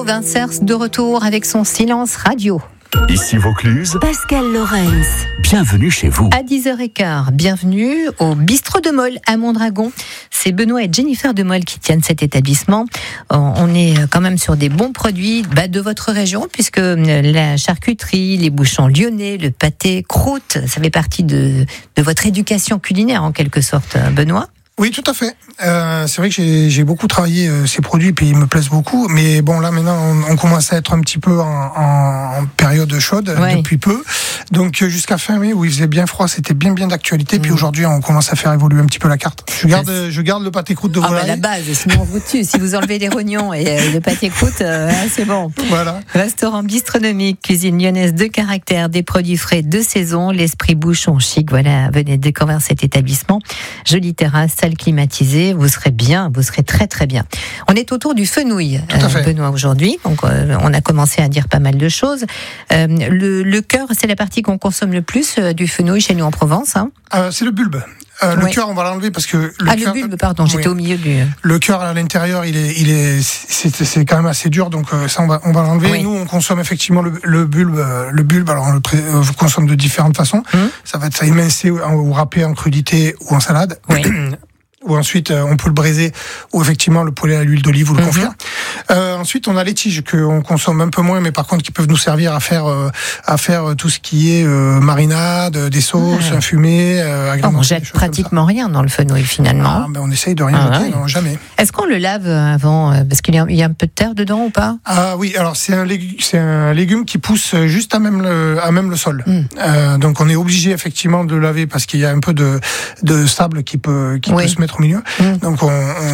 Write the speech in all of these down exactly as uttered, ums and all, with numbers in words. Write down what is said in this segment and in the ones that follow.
Bruno Vincers de retour avec son silence radio. Ici Vaucluse, Pascal Lorenz. Bienvenue chez vous. À dix heures quinze, bienvenue au Bistrot de Mol à Mondragon. C'est Benoît et Jennifer de Mol qui tiennent cet établissement. On est quand même sur des bons produits bah, de votre région, puisque la charcuterie, les bouchons lyonnais, le pâté, croûte, ça fait partie de, de votre éducation culinaire en quelque sorte, Benoît. Oui, tout à fait. Euh, c'est vrai que j'ai, j'ai beaucoup travaillé euh, ces produits, puis ils me plaisent beaucoup. Mais bon, là maintenant, on, on commence à être un petit peu en, en, en période chaude ouais. depuis peu. Donc jusqu'à fin mai, où il faisait bien froid, c'était bien bien d'actualité. Mmh. Puis aujourd'hui, on commence à faire évoluer un petit peu la carte. Je garde, je garde le pâté croûte de volaille. Ah bah la base, sinon on vous tue. Si vous enlevez les rognons et euh, le pâté croûte, euh, c'est bon. Voilà. Restaurant bistronomique, cuisine lyonnaise de caractère, des produits frais de saison, l'esprit bouchon chic. Voilà, venez découvrir cet établissement. Jolie terrasse, salle climatisée, vous serez bien, vous serez très très bien. On est autour du fenouil, euh, Benoît, aujourd'hui. Donc euh, on a commencé à dire pas mal de choses. Euh, le, le cœur, c'est la partie qu'on consomme le plus euh, du fenouil chez nous en Provence. Hein. Euh, c'est le bulbe. Euh, ouais. Le cœur, on va l'enlever parce que le ah cœur, le bulbe, pardon, j'étais oui. au milieu du. Le cœur à l'intérieur, il est, il est, c'est, c'est quand même assez dur, donc euh, ça on va, on va l'enlever. Oui. Nous, on consomme effectivement le, le bulbe, euh, le bulbe. Alors on le pré, euh, consomme de différentes façons. Hum. Ça va être émincé ou, ou râpé en crudité ou en salade. Oui. Ou ensuite euh, on peut le braiser ou effectivement le poêler à l'huile d'olive ou le mm-hmm. confire. Euh, ensuite on a les tiges qu'on consomme un peu moins, mais par contre qui peuvent nous servir à faire euh, à faire tout ce qui est euh, marinade, des sauces, ouais. infumées. Euh, oh, on jette pratiquement rien dans le fenouil finalement. Ah, ben on essaye de rien ah, jeter, ouais. non jamais. Est-ce qu'on le lave avant parce qu'il y a, il y a un peu de terre dedans ou pas? Ah oui, alors c'est un légume, c'est un légume qui pousse juste à même le à même le sol. Mm. Euh, donc on est obligé effectivement de le laver parce qu'il y a un peu de de sable qui peut qui oui. peut se mettre au milieu. Mmh. Donc on,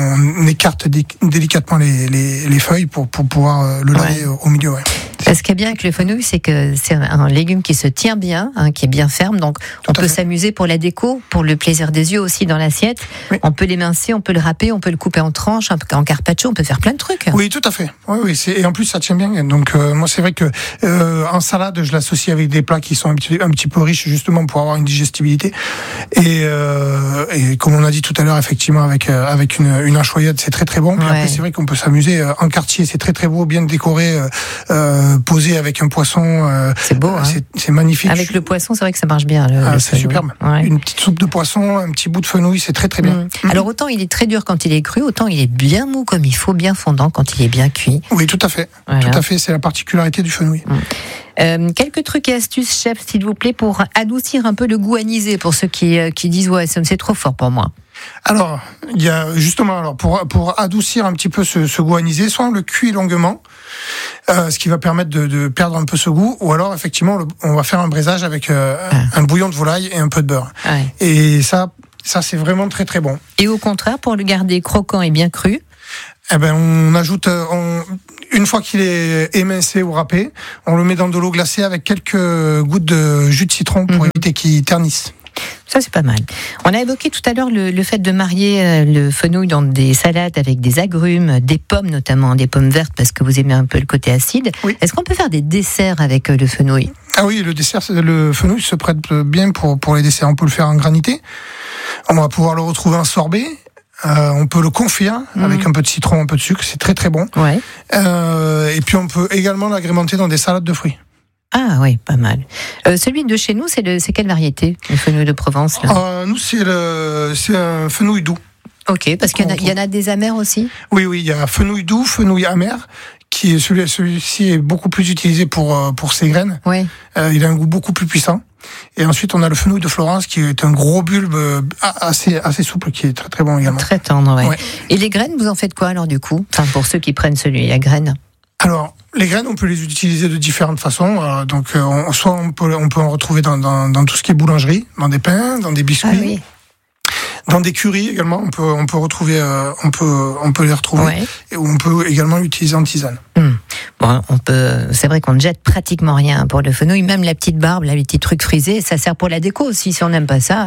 on écarte dé- délicatement les, les, les feuilles pour, pour pouvoir le laver ouais. au milieu. Ouais. Ce qui est bien avec le fenouil, c'est que c'est un légume qui se tient bien, hein, qui est bien ferme. Donc Tout on peut fait. s'amuser pour la déco, pour le plaisir des yeux aussi dans l'assiette. Oui. On peut l'émincer, on peut le râper, on peut le couper en tranches, en carpaccio, on peut faire plein de trucs. Oui, tout à fait. Oui, oui. C'est, et en plus ça tient bien. Donc euh, moi c'est vrai que euh, en salade, je l'associe avec des plats qui sont un petit, un petit peu riches justement pour avoir une digestibilité. Et, euh, et comme on a dit tout à l'heure, effectivement avec euh, avec une, une anchoïade, c'est très très bon. Puis ouais. après c'est vrai qu'on peut s'amuser euh, en quartier, c'est très très beau, bien décoré. Euh, euh, posé avec un poisson, euh, c'est beau, hein. c'est, c'est magnifique. Avec le poisson, c'est vrai que ça marche bien. Le, ah, le c'est superbe. Ouais. Une petite soupe de poisson, un petit bout de fenouil, c'est très très bien. Mmh. Mmh. Alors autant il est très dur quand il est cru, autant il est bien mou comme il faut, bien fondant quand il est bien cuit. Oui, tout à fait. Voilà. Tout à fait, c'est la particularité du fenouil. Mmh. Euh, quelques trucs et astuces, chef, s'il vous plaît, pour adoucir un peu le goût anisé pour ceux qui, euh, qui disent ouais, c'est trop fort pour moi. Alors, il y a justement, alors pour pour adoucir un petit peu ce, ce goût anisé, soit on le cuit longuement, euh, ce qui va permettre de, de perdre un peu ce goût, ou alors effectivement, le, on va faire un braisage avec euh, ah. un bouillon de volaille et un peu de beurre. Ouais. Et ça, ça c'est vraiment très très bon. Et au contraire, pour le garder croquant et bien cru, eh ben on ajoute, on, une fois qu'il est émincé ou râpé, on le met dans de l'eau glacée avec quelques gouttes de jus de citron pour mmh. éviter qu'il ternisse. Ça, c'est pas mal. On a évoqué tout à l'heure le, le fait de marier le fenouil dans des salades avec des agrumes, des pommes notamment, des pommes vertes parce que vous aimez un peu le côté acide. Oui. Est-ce qu'on peut faire des desserts avec le fenouil ? Ah oui, le dessert, le fenouil se prête bien pour, pour les desserts. On peut le faire en granité. On va pouvoir le retrouver en sorbet. Euh, on peut le confire mmh. avec un peu de citron, un peu de sucre. C'est très très bon. Ouais. Euh, et puis on peut également l'agrémenter dans des salades de fruits. Ah oui, pas mal. Euh, celui de chez nous, c'est, le, c'est quelle variété, le fenouil de Provence là euh, Nous, c'est, le, c'est un fenouil doux. Ok, parce qu'il y en, a, il y en a des amers aussi ? Oui, oui, il y a fenouil doux, fenouil amer, qui est celui, celui-ci est beaucoup plus utilisé pour, pour ses graines. Oui. Euh, il a un goût beaucoup plus puissant. Et ensuite, on a le fenouil de Florence, qui est un gros bulbe assez, assez souple, qui est très très bon également. Très tendre, ouais. ouais. Et les graines, vous en faites quoi alors du coup ? Enfin, pour ceux qui prennent celui à graines. Alors, les graines, on peut les utiliser de différentes façons. Euh, donc, euh, on, soit on peut, on peut en retrouver dans, dans, dans tout ce qui est boulangerie, dans des pains, dans des biscuits, ah, oui. dans des currys également. On peut, on peut retrouver, euh, on peut, on peut les retrouver. Ouais. Et on peut également l'utiliser en tisane. Mmh. Bon, on peut. C'est vrai qu'on ne jette pratiquement rien pour le fenouil, même la petite barbe, là, les petits trucs frisés, ça sert pour la déco aussi. Si on n'aime pas ça. Euh...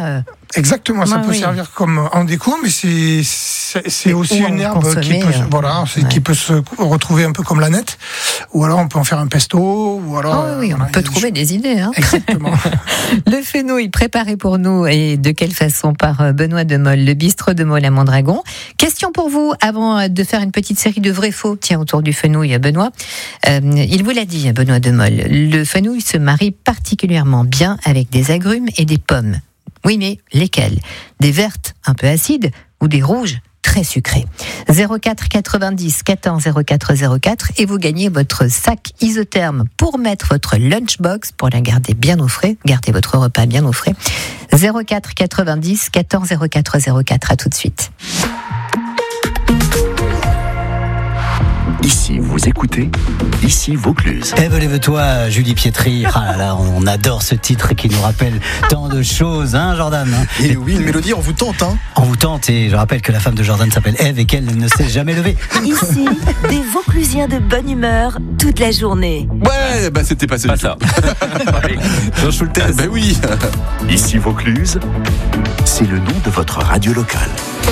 Exactement, ça Ah, peut oui. servir comme en déco, mais c'est c'est, c'est aussi Ou une en herbe qui peut, consommer, euh, voilà, c'est, ouais. qui peut se retrouver un peu comme l'aneth, ou alors on peut en faire un pesto, ou alors. Oh, oui, euh, on voilà, peut il y a des trouver des idées. Hein. Exactement. Le fenouil préparé pour nous et de quelle façon par Benoît Demol, le bistrot de Mol à Mondragon. Question pour vous avant de faire une petite série de vrais faux. Tiens, autour du fenouil, Benoît. Euh, il vous l'a dit, Benoît Demol. Le fenouil se marie particulièrement bien avec des agrumes et des pommes. Oui, mais lesquelles? Des vertes un peu acides ou des rouges très sucrées? zéro quatre quatre-vingt-dix quatorze zéro quatre zéro quatre et vous gagnez votre sac isotherme pour mettre votre lunchbox, pour la garder bien au frais, garder votre repas bien au frais. zéro quatre quatre-vingt-dix quatorze zéro quatre zéro quatre, à tout de suite. Ici, vous écoutez, ici Vaucluse. Eh ben, lève-toi, Julie Pietri. Ah là là, on adore ce titre qui nous rappelle tant de choses, hein, Jordan? Et oui, une mélodie, on vous tente, hein. On vous tente, et je rappelle que la femme de Jordan s'appelle Ève et qu'elle ne s'est jamais levée. Ici, des Vauclusiens de bonne humeur toute la journée. Ouais, bah c'était pas, Pas ça. Jean Schultes. Bah oui. Ici Vaucluse, c'est le nom de votre radio locale.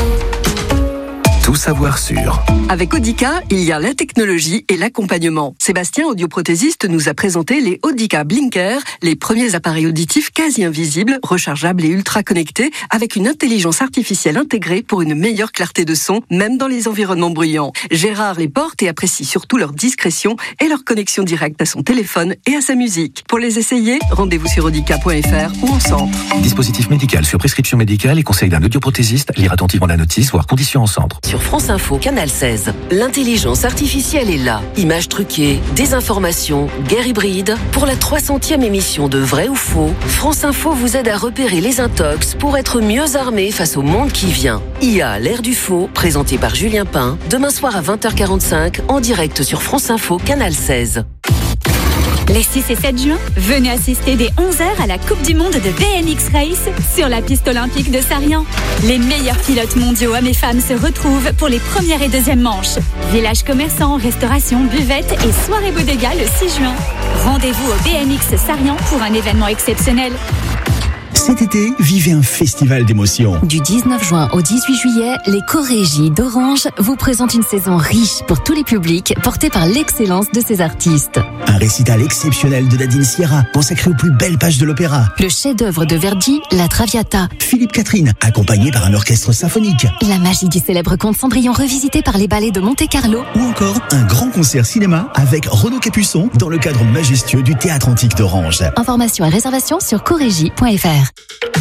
Tout savoir sur. Avec Audica, il y a la technologie et l'accompagnement. Sébastien, audioprothésiste, nous a présenté les Audica Blinker, les premiers appareils auditifs quasi invisibles, rechargeables et ultra connectés, avec une intelligence artificielle intégrée pour une meilleure clarté de son, même dans les environnements bruyants. Gérard les porte et apprécie surtout leur discrétion et leur connexion directe à son téléphone et à sa musique. Pour les essayer, rendez-vous sur audica point f r ou en centre. Dispositif médical sur prescription médicale et conseil d'un audioprothésiste. Lire attentivement la notice, voire conditions en centre. Sur France Info, Canal seize, l'intelligence artificielle est là. Images truquées, désinformation, guerre hybride. Pour la trois centième émission de Vrai ou Faux, France Info vous aide à repérer les intox pour être mieux armé face au monde qui vient. I A, l'ère du faux, présenté par Julien Pain, demain soir à vingt heures quarante-cinq, en direct sur France Info, Canal seize. Les six et sept juin, venez assister dès onze heures à la Coupe du Monde de B M X Race sur la piste olympique de Sarrian. Les meilleurs pilotes mondiaux hommes et femmes se retrouvent pour les premières et deuxièmes manches. Village commerçant, restauration, buvette et soirée bodega le six juin. Rendez-vous au B M X Sarrian pour un événement exceptionnel. Cet été, vivez un festival d'émotions. Du dix-neuf juin au dix-huit juillet, les Corégies d'Orange vous présentent une saison riche pour tous les publics, portée par l'excellence de ses artistes. Un récital exceptionnel de Nadine Sierra, consacré aux plus belles pages de l'opéra. Le chef-d'œuvre de Verdi, La Traviata. Philippe Catherine, accompagné par un orchestre symphonique. La magie du célèbre conte Cendrillon revisité par les ballets de Monte-Carlo. Ou encore un grand concert cinéma avec Renaud Capuçon dans le cadre majestueux du Théâtre Antique d'Orange. Informations et réservations sur corégie point f r.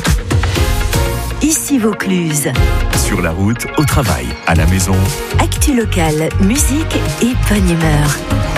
Ici Vaucluse. Sur la route, au travail, à la maison. Actu locale, musique et bonne humeur.